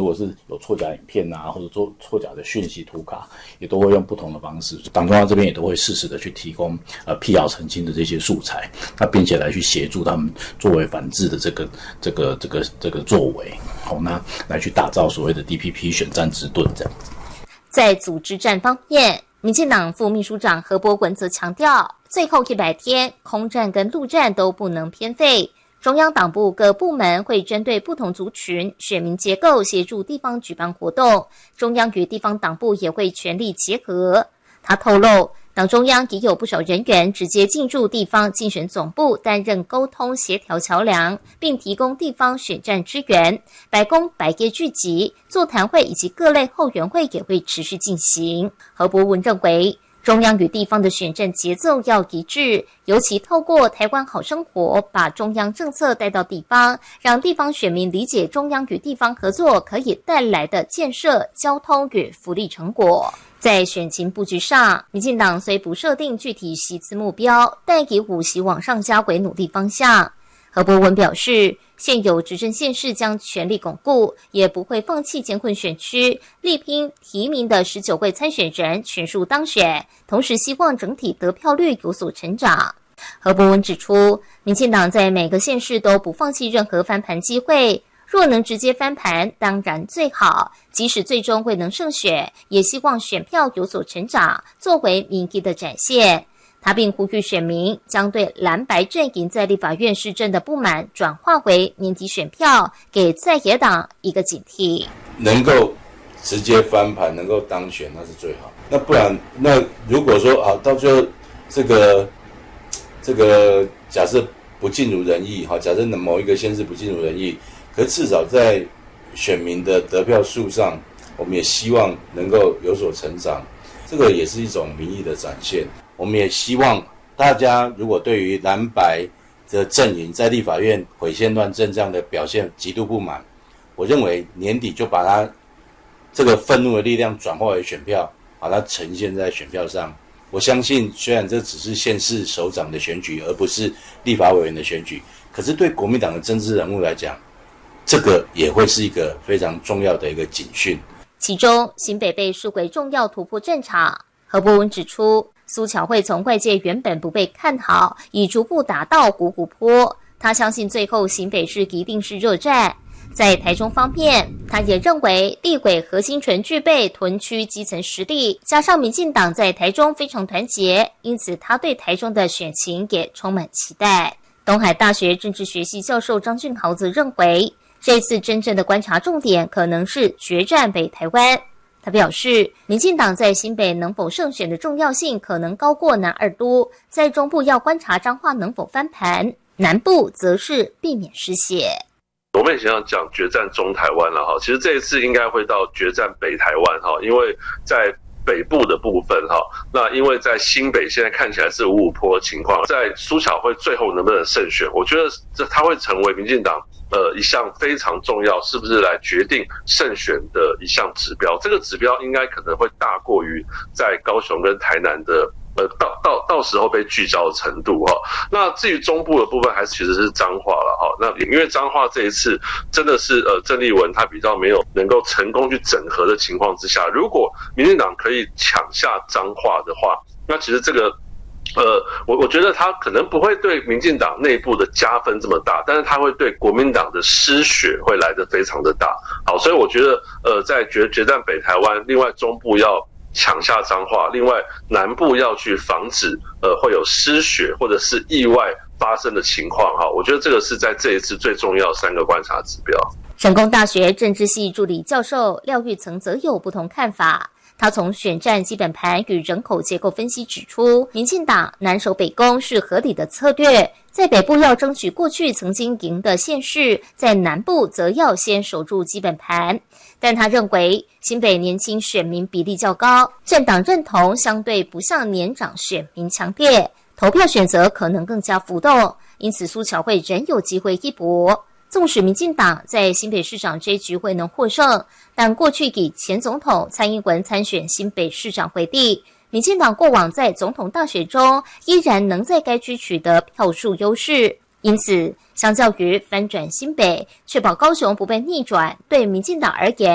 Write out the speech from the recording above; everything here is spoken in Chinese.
如果是有错假影片啊，或者错假的讯息图卡，也都会用不同的方式，党中央这边也都会适时的去提供辟谣澄清的这些素材，那并且来去协助他们作为反制的这个作为，那来去打造所谓的 DPP 选战之盾这样。 在组织战方面，民进党副秘书长何伯文则强调，最后100天，空战跟陆战都不能偏废。中央党部各部门会针对不同族群、选民结构协助地方举办活动，中央与地方党部也会全力结合。他透露，党中央也有不少人员直接进驻地方竞选总部，担任沟通协调桥梁，并提供地方选战支援。白宫白夜聚集、座谈会以及各类后援会也会持续进行。何伯文认为，中央与地方的选战节奏要一致，尤其透过台湾好生活，把中央政策带到地方，让地方选民理解中央与地方合作可以带来的建设、交通与福利成果。在选情布局上，民进党虽不设定具体席次目标，但以5席往上加为努力方向。何伯文表示，现有执政县市将全力巩固，也不会放弃艰困选区，力拼提名的19位参选人全数当选，同时希望整体得票率有所成长。何伯文指出，民进党在每个县市都不放弃任何翻盘机会，若能直接翻盘当然最好，即使最终未能胜选，也希望选票有所成长，作为民意的展现。他并呼吁选民将对蓝白阵营在立法院施政的不满转化为年底选票，给在野党一个警惕。 能够直接翻盘，能够当选，那是最好。那不然，那如果说到最后这个假设不尽如人意假设某一个县市不尽如人意，可至少在选民的得票数上，我们也希望能够有所成长，这个也是一种民意的展现。我们也希望大家如果对于蓝白的阵营在立法院毁宪乱政这样的表现极度不满，我认为年底就把它这个愤怒的力量转化为选票，把它呈现在选票上。我相信虽然这只是县市首长的选举，而不是立法委员的选举，可是对国民党的政治人物来讲，这个也会是一个非常重要的一个警讯。 其中新北被视为重要突破战场。何伯文指出，苏巧慧从外界原本不被看好，已逐步达到谷谷坡。他相信最后新北市一定是热战。在台中方面，他也认为立委何欣纯具备屯区基层实力，加上民进党在台中非常团结，因此他对台中的选情也充满期待。东海大学政治学系教授张俊豪则认为，这次真正的观察重点可能是决战北台湾。他表示，民进党在新北能否胜选的重要性可能高过南二都，在中部要观察彰化能否翻盘，南部则是避免失血。 我们也想要讲决战中台湾了哈，其实这一次应该会到决战北台湾哈，因为在北部的部分哈，那因为在新北现在看起来是五五波的情况，在苏巧慧最后能不能胜选，我觉得它会成为民进党一项非常重要，是不是来决定胜选的一项指标？这个指标应该可能会大过于在高雄跟台南的到时候被聚焦的程度哈。那至于中部的部分，还是其实是彰化了哈。那因为彰化这一次真的是郑丽文他比较没有能够成功去整合的情况之下，如果民进党可以抢下彰化的话，那其实这个我觉得他可能不会对民进党内部的加分这么大，但是他会对国民党的失血会来得非常的大。好，所以我觉得在决战北台湾，另外中部要抢下彰化，另外南部要去防止会有失血或者是意外发生的情况哈。我觉得这个是在这一次最重要3个观察指标。 成功大学政治系助理教授廖玉曾则有不同看法。他从选战基本盘与人口结构分析指出，民进党南守北攻是合理的策略，在北部要争取过去曾经赢的县市，在南部则要先守住基本盘。但他认为新北年轻选民比例较高，政党认同相对不像年长选民强烈，投票选择可能更加浮动，因此苏巧慧仍有机会一搏。纵使民进党在新北市长这一局会能获胜，但过去以前总统蔡英文参选新北市长为例，民进党过往在总统大选中依然能在该区取得票数优势。因此，相较于翻转新北，确保高雄不被逆转，对民进党而言